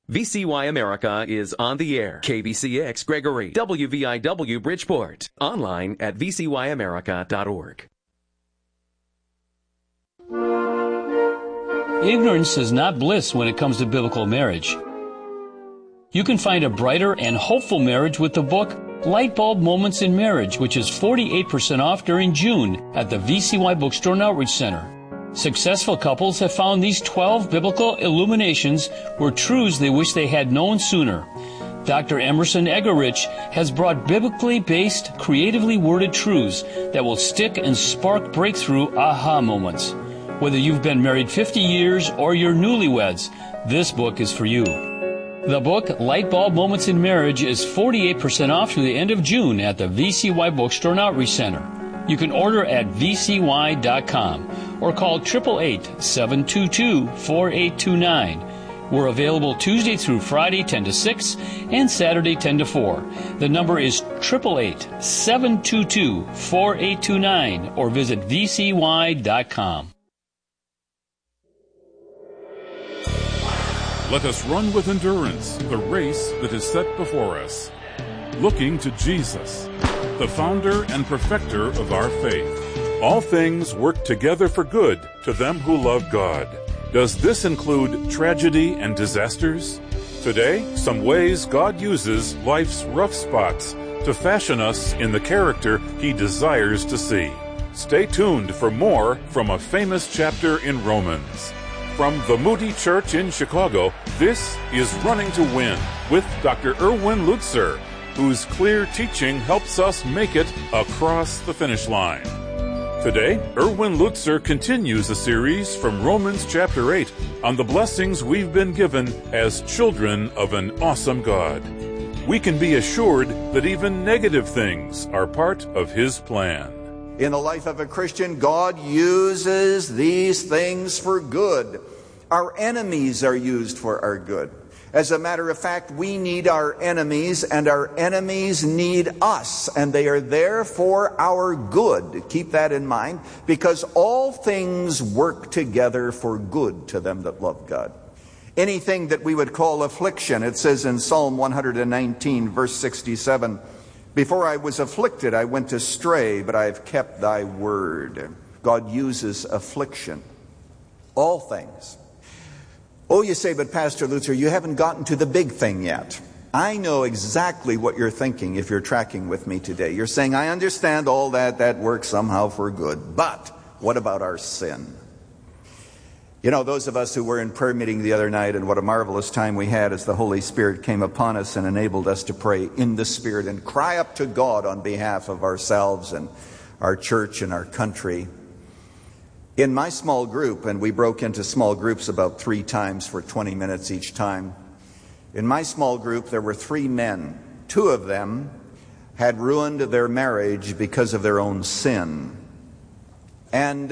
VCY America is on the air. KBCX Gregory, WVIW Bridgeport. Online at vcyamerica.org. Ignorance is not bliss when it comes to biblical marriage. You can find a brighter and hopeful marriage with the book Lightbulb Moments in Marriage, which is 48% off during June at the VCY Bookstore and Outreach Center. Successful couples have found these 12 biblical illuminations were truths they wish they had known sooner. Dr. Emerson Egerich has brought biblically based, creatively worded truths that will stick and spark breakthrough aha moments. Whether you've been married 50 years or you're newlyweds, this book is for you. The book, Lightbulb Moments in Marriage, is 48% off through the end of June at the VCY Bookstore and Outreach Center. You can order at vcy.com or call 888-722-4829. We're available Tuesday through Friday 10 to 6 and Saturday 10 to 4. The number is 888-722-4829 or visit vcy.com. Let us run with endurance the race that is set before us, looking to Jesus, the founder and perfecter of our faith. All things work together for good to them who love God. Does this include tragedy and disasters? Today, some ways God uses life's rough spots to fashion us in the character He desires to see. Stay tuned for more from a famous chapter in Romans. From the Moody Church in Chicago, this is Running to Win with Dr. Erwin Lutzer, whose clear teaching helps us make it across the finish line. Today, Erwin Lutzer continues a series from Romans chapter 8 on the blessings we've been given as children of an awesome God. We can be assured that even negative things are part of His plan. In the life of a Christian, God uses these things for good. Our enemies are used for our good. As a matter of fact, we need our enemies, and our enemies need us, and they are there for our good. Keep that in mind, because all things work together for good to them that love God. Anything that we would call affliction, it says in Psalm 119, verse 67, "Before I was afflicted, I went astray, but I have kept thy word." God uses affliction. All things. Oh, you say, but Pastor Lutzer, you haven't gotten to the big thing yet. I know exactly what you're thinking if you're tracking with me today. You're saying, I understand all that works somehow for good. But what about our sin? You know, those of us who were in prayer meeting the other night, and what a marvelous time we had as the Holy Spirit came upon us and enabled us to pray in the Spirit and cry up to God on behalf of ourselves and our church and our country. In my small group, and we broke into small groups about 3 times for 20 minutes each time. In my small group, there were 3 men. 2 of them had ruined their marriage because of their own sin. And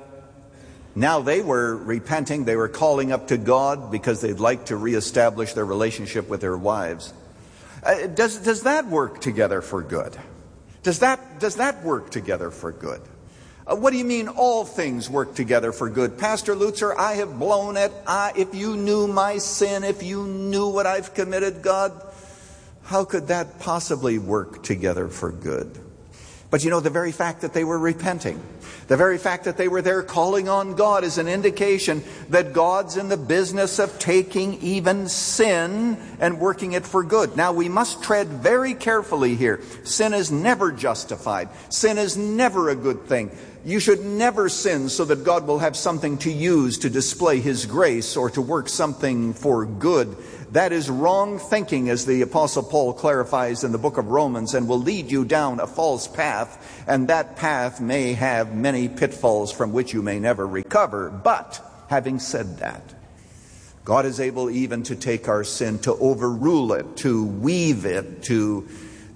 now they were repenting. They were calling up to God because they'd like to reestablish their relationship with their wives. Does that work together for good? Does that work together for good? What do you mean all things work together for good? Pastor Lutzer, I have blown it. If you knew my sin, if you knew what I've committed, God, how could that possibly work together for good? But you know, the very fact that they were repenting, the very fact that they were there calling on God is an indication that God's in the business of taking even sin and working it for good. Now, we must tread very carefully here. Sin is never justified. Sin is never a good thing. You should never sin so that God will have something to use to display His grace or to work something for good. That is wrong thinking, as the Apostle Paul clarifies in the book of Romans, and will lead you down a false path, and that path may have many pitfalls from which you may never recover. But, having said that, God is able even to take our sin, to overrule it, to weave it, to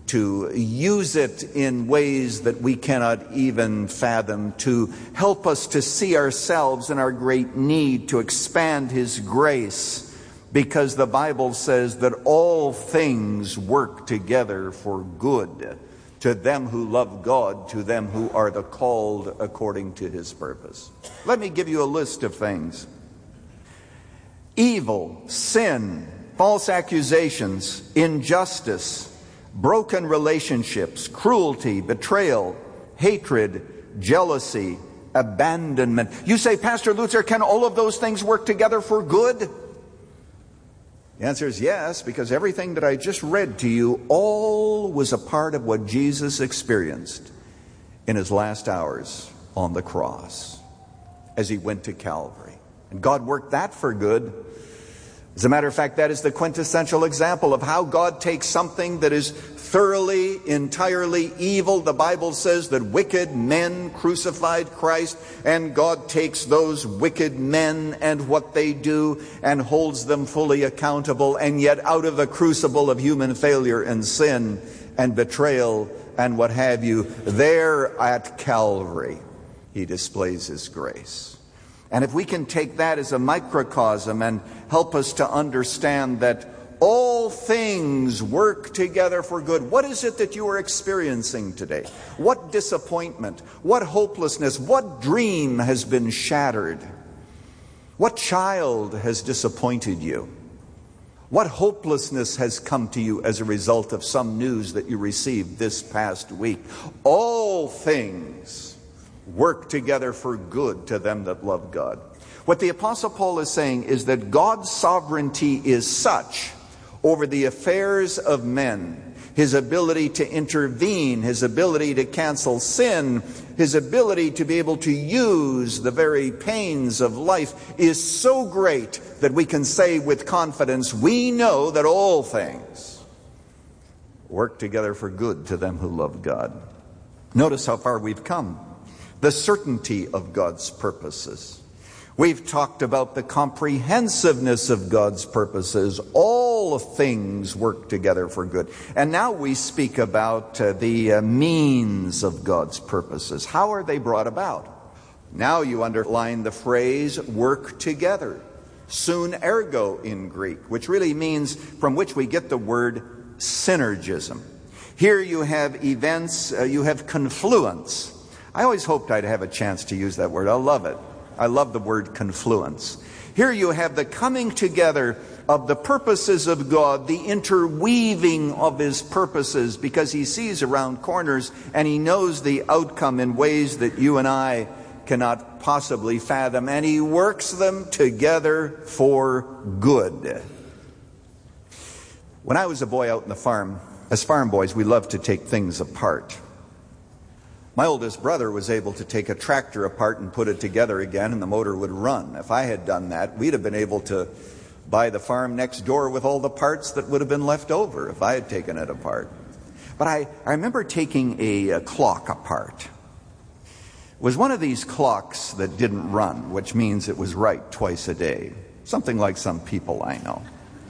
use it in ways that we cannot even fathom, to help us to see ourselves in our great need, to expand His grace, because the Bible says that all things work together for good to them who love God, to them who are the called according to His purpose. Let me give you a list of things. Evil, sin, false accusations, injustice, broken relationships, cruelty, betrayal, hatred, jealousy, abandonment. You say, Pastor Lutzer, can all of those things work together for good? The answer is yes, because everything that I just read to you all was a part of what Jesus experienced in his last hours on the cross as he went to Calvary. And God worked that for good. As a matter of fact, that is the quintessential example of how God takes something that is thoroughly, entirely evil. The Bible says that wicked men crucified Christ, and God takes those wicked men and what they do and holds them fully accountable. And yet out of the crucible of human failure and sin and betrayal and what have you, there at Calvary, he displays his grace. And if we can take that as a microcosm and help us to understand that all things work together for good. What is it that you are experiencing today? What disappointment, what hopelessness, what dream has been shattered? What child has disappointed you? What hopelessness has come to you as a result of some news that you received this past week? All things work together for good to them that love God. What the Apostle Paul is saying is that God's sovereignty is such over the affairs of men, his ability to intervene, his ability to cancel sin, his ability to be able to use the very pains of life is so great that we can say with confidence, we know that all things work together for good to them who love God. Notice how far we've come. The certainty of God's purposes. We've talked about the comprehensiveness of God's purposes. All things work together for good. And now we speak about the means of God's purposes. How are they brought about? Now you underline the phrase work together. Sun ergo in Greek, which really means from which we get the word synergism. Here you have events, you have confluence. I always hoped I'd have a chance to use that word. I love it. I love the word confluence. Here you have the coming together of the purposes of God, the interweaving of his purposes, because he sees around corners and he knows the outcome in ways that you and I cannot possibly fathom, and he works them together for good. When I was a boy out in the farm, as farm boys, we loved to take things apart. My oldest brother was able to take a tractor apart and put it together again, and the motor would run. If I had done that, we'd have been able to buy the farm next door with all the parts that would have been left over if I had taken it apart. But I remember taking a clock apart. It was one of these clocks that didn't run, which means it was right twice a day. Something like some people I know.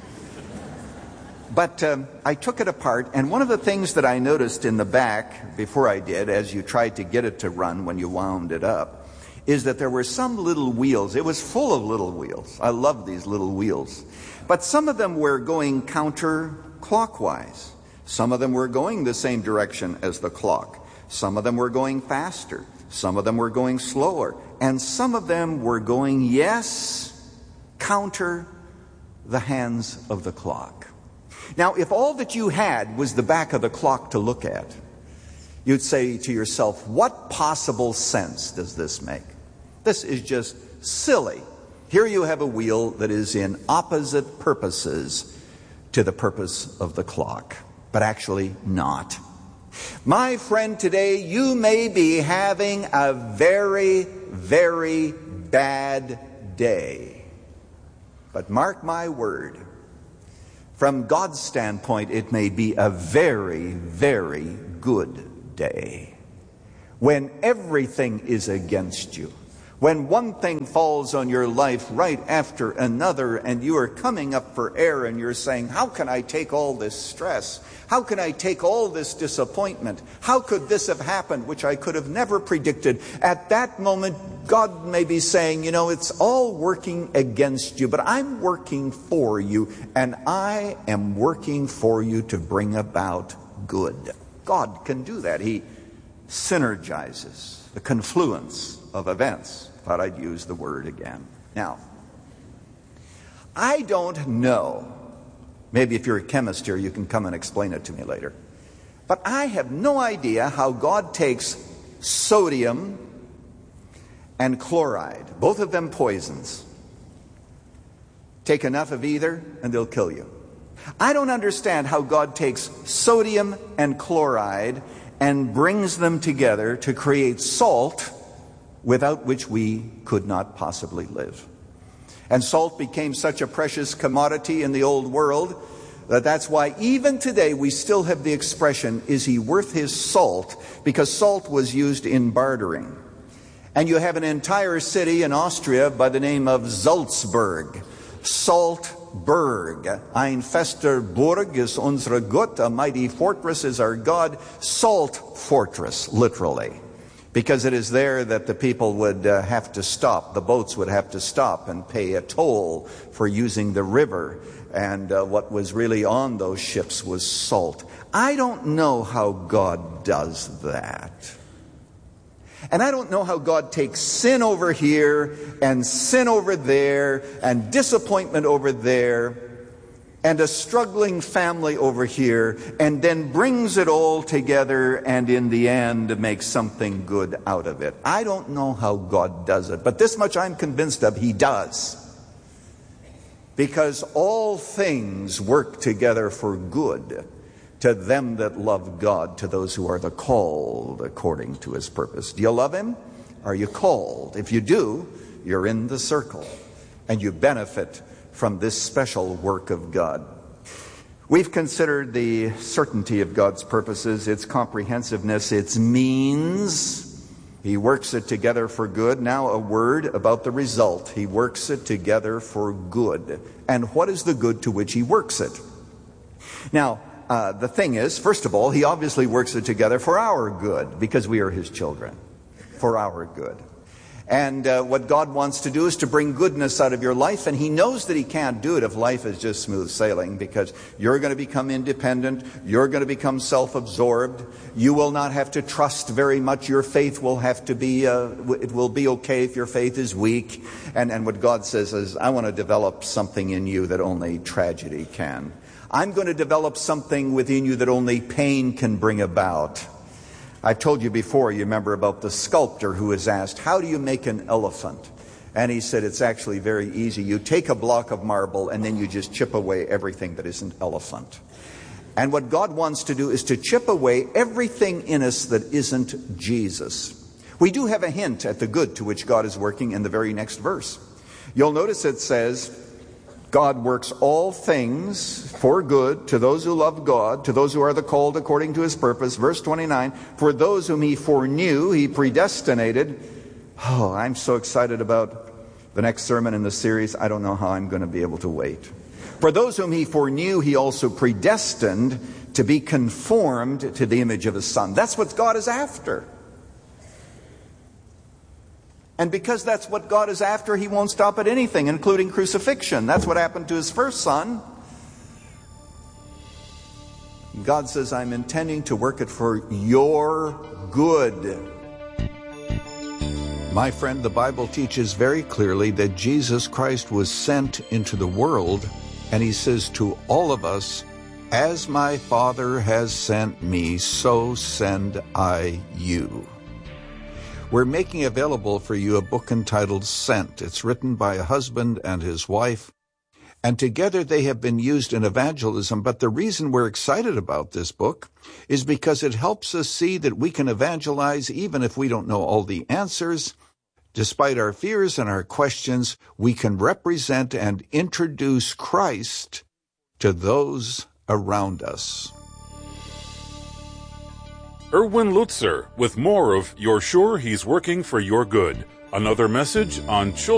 But I took it apart, and one of the things that I noticed in the back before I did, as you tried to get it to run when you wound it up, is that there were some little wheels. It was full of little wheels. I love these little wheels. But some of them were going counterclockwise. Some of them were going the same direction as the clock. Some of them were going faster. Some of them were going slower. And some of them were going, yes, counter the hands of the clock. Now, if all that you had was the back of the clock to look at, you'd say to yourself, what possible sense does this make? This is just silly. Here you have a wheel that is in opposite purposes to the purpose of the clock, but actually not. My friend, today you may be having a very, very bad day. But mark my word, from God's standpoint, it may be a very, very good day. When everything is against you, when one thing falls on your life right after another, and you are coming up for air and you're saying, how can I take all this stress? How can I take all this disappointment? How could this have happened, which I could have never predicted? At that moment, God may be saying, you know, it's all working against you, but I'm working for you, and I am working for you to bring about good. God can do that. He synergizes the confluence of events. Thought I'd use the word again. Now, I don't know Maybe if you're a chemist here, you can come and explain it to me later. But I have no idea how God takes sodium and chloride, both of them poisons. Take enough of either and they'll kill you. I don't understand how God takes sodium and chloride and brings them together to create salt, without which we could not possibly live. And salt became such a precious commodity in the old world that's why even today we still have the expression, is he worth his salt? Because salt was used in bartering. And you have an entire city in Austria by the name of Salzburg. Saltburg. Ein fester Burg ist unsere Gott. A mighty fortress is our God. Salt fortress, literally. Because it is there that the people would have to stop. The boats would have to stop and pay a toll for using the river. And what was really on those ships was salt. I don't know how God does that. And I don't know how God takes sin over here and sin over there and disappointment over there and a struggling family over here and then brings it all together and in the end makes something good out of it. I don't know how God does it, but this much I'm convinced of, he does. Because all things work together for good to them that love God, to those who are the called according to his purpose. Do you love him? Are you called? If you do, you're in the circle and you benefit from this special work of God. We've considered the certainty of God's purposes, its comprehensiveness, its means. He works it together for good. Now a word about the result. He works it together for good. And what is the good to which he works it? Now, the thing is, first of all, he obviously works it together for our good, because we are his children, for our good. And what God wants to do is to bring goodness out of your life, and he knows that he can't do it if life is just smooth sailing, because you're going to become independent, you're going to become self-absorbed, you will not have to trust very much, your faith will have to be, it will be okay if your faith is weak. And what God says is, I want to develop something in you that only tragedy can. I'm going to develop something within you that only pain can bring about. I've told you before, you remember about the sculptor who was asked, how do you make an elephant? And he said, it's actually very easy. You take a block of marble and then you just chip away everything that isn't elephant. And what God wants to do is to chip away everything in us that isn't Jesus. We do have a hint at the good to which God is working in the very next verse. You'll notice it says, God works all things for good to those who love God, to those who are the called according to his purpose. Verse 29, for those whom he foreknew, he predestinated. Oh, I'm so excited about the next sermon in the series. I don't know how I'm going to be able to wait. For those whom he foreknew, he also predestined to be conformed to the image of his Son. That's what God is after. And because that's what God is after, he won't stop at anything, including crucifixion. That's what happened to his first son. God says, I'm intending to work it for your good. My friend, the Bible teaches very clearly that Jesus Christ was sent into the world, and he says to all of us, as my Father has sent me, so send I you. We're making available for you a book entitled Sent. It's written by a husband and his wife, and together they have been used in evangelism. But the reason we're excited about this book is because it helps us see that we can evangelize even if we don't know all the answers. Despite our fears and our questions, we can represent and introduce Christ to those around us. Erwin Lutzer with more of You're Sure He's Working for Your Good. Another message on children.